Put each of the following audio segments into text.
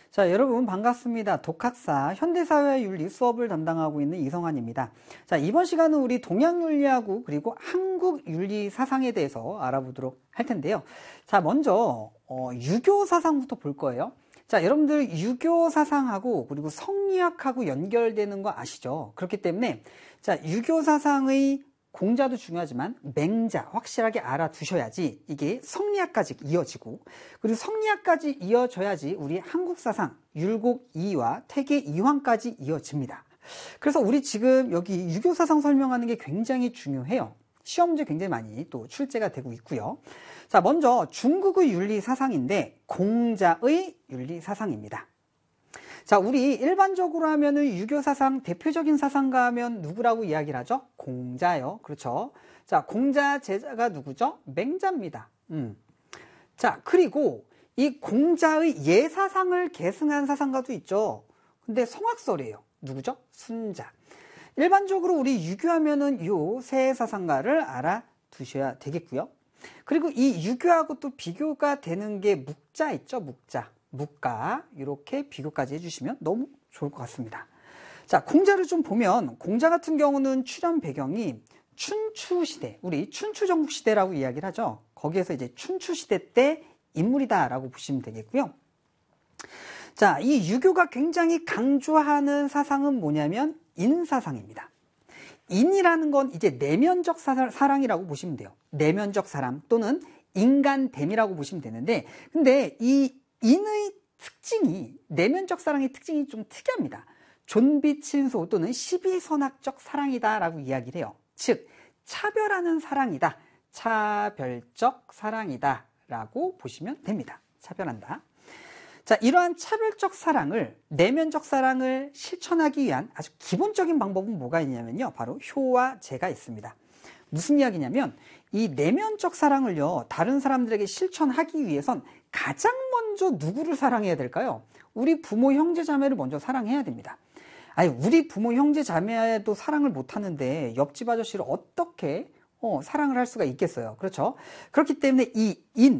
자, 여러분 반갑습니다. 독학사 현대사회윤리 수업을 담당하고 있는 이성환입니다. 자, 이번 시간은 우리 동양윤리하고 그리고 한국윤리 사상에 대해서 알아보도록 할 텐데요. 자, 먼저 유교 사상부터 볼 거예요. 자, 여러분들 유교 사상하고 그리고 성리학하고 연결되는 거 아시죠? 그렇기 때문에 자, 유교 사상의 공자도 중요하지만 맹자 확실하게 알아두셔야지 이게 성리학까지 이어지고, 그리고 성리학까지 이어져야지 우리 한국 사상 율곡이와 태계 이황까지 이어집니다. 그래서 우리 지금 여기 유교 사상 설명하는 게 굉장히 중요해요. 시험 문제 굉장히 많이 또 출제가 되고 있고요. 자, 먼저 중국의 윤리 사상인데 공자의 윤리 사상입니다. 자, 우리 일반적으로 하면은 유교 사상 대표적인 사상가 하면 누구라고 이야기를 하죠? 공자요. 그렇죠. 자, 공자 제자가 누구죠? 맹자입니다. 자, 그리고 이 공자의 예사상을 계승한 사상가도 있죠. 근데 성악설이에요. 누구죠? 순자. 일반적으로 우리 유교하면은 요 세 사상가를 알아두셔야 되겠고요. 그리고 이 유교하고 또 비교가 되는 게 묵자 있죠? 묵가 이렇게 비교까지 해주시면 너무 좋을 것 같습니다. 자, 공자를 좀 보면 공자 같은 경우는 출현 배경이 춘추시대, 우리 춘추전국시대라고 이야기를 하죠. 거기에서 이제 춘추시대 때 인물이다라고 보시면 되겠고요. 자, 이 유교가 굉장히 강조하는 사상은 뭐냐면 인사상입니다. 인이라는 건 이제 내면적 사랑이라고 보시면 돼요. 내면적 사랑 또는 인간됨이라고 보시면 되는데, 근데 이 인의 특징이, 내면적 사랑의 특징이 좀 특이합니다. 존비친소 또는 시비선악적 사랑이다라고 이야기를 해요. 즉, 차별하는 사랑이다. 차별적 사랑이다라고 보시면 됩니다. 차별한다. 자, 이러한 차별적 사랑을, 내면적 사랑을 실천하기 위한 아주 기본적인 방법은 뭐가 있냐면요. 바로 효와 제가 있습니다. 무슨 이야기냐면 이 내면적 사랑을요, 다른 사람들에게 실천하기 위해선 가장 먼저 누구를 사랑해야 될까요? 우리 부모, 형제, 자매를 먼저 사랑해야 됩니다. 아니, 우리 부모, 형제, 자매도 사랑을 못 하는데 옆집 아저씨를 어떻게 사랑을 할 수가 있겠어요. 그렇죠? 그렇기 때문에 이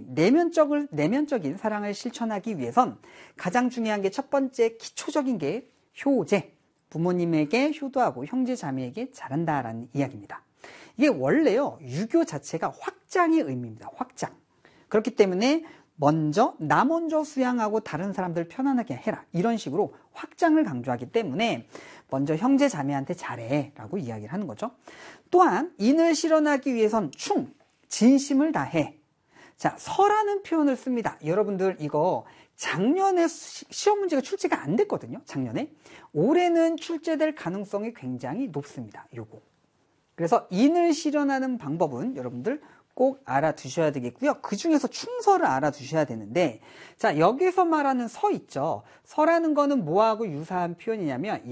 내면적인 사랑을 실천하기 위해선 가장 중요한 게 첫 번째 기초적인 게 효제. 부모님에게 효도하고 형제, 자매에게 잘한다라는 이야기입니다. 이게 원래요, 유교 자체가 확장의 의미입니다. 확장. 그렇기 때문에 나 먼저 수양하고 다른 사람들 편안하게 해라. 이런 식으로 확장을 강조하기 때문에 먼저 형제 자매한테 잘해 라고 이야기를 하는 거죠. 또한 인을 실현하기 위해선 진심을 다해. 자, 서라는 표현을 씁니다. 여러분들 이거 작년에 시험 문제가 출제가 안 됐거든요. 작년에. 올해는 출제될 가능성이 굉장히 높습니다. 요거. 그래서 인을 실현하는 방법은 여러분들 꼭 알아두셔야 되겠고요. 그 중에서 충서를 알아두셔야 되는데, 자, 여기서 말하는 서 있죠. 서라는 거는 뭐하고 유사한 표현이냐면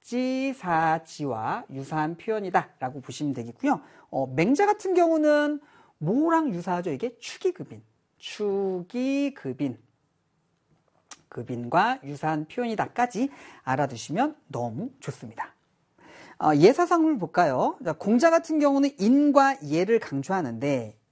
역지사지와 유사한 표현이다 라고 보시면 되겠고요. 맹자 같은 경우는 뭐랑 유사하죠? 이게 급인과 유사한 표현이다까지 알아두시면 너무 좋습니다. 예사상을 볼까요? 자, 공자 같은 경우는 인과 예를 강조하는데